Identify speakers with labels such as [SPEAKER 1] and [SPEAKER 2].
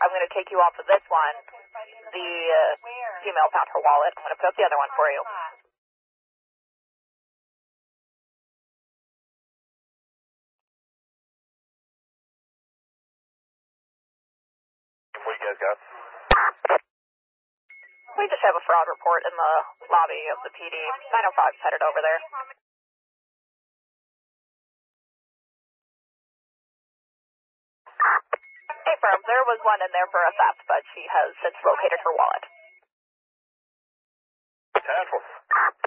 [SPEAKER 1] I'm going to take you off of this one. The female found her wallet. I'm going to put up the other one for you.
[SPEAKER 2] What you guys got?
[SPEAKER 1] We just have a fraud report in the lobby of the PD. 905's headed over there. Hey, firm, there was one in there for a theft, but she has since located her wallet.
[SPEAKER 2] Handful.